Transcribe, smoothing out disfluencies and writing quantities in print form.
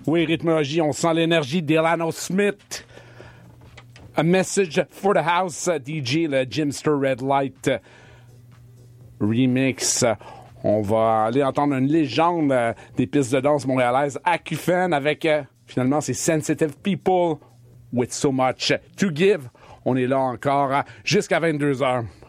Oui, Rythmologie, on sent l'énergie d'Elano Smith. A Message for the House, DJ, le Jimster Red Light remix. On va aller entendre une légende des pistes de danse montréalaises, Acufan, avec finalement c'est Sensitive People with So Much to Give. On est là encore jusqu'à 22h.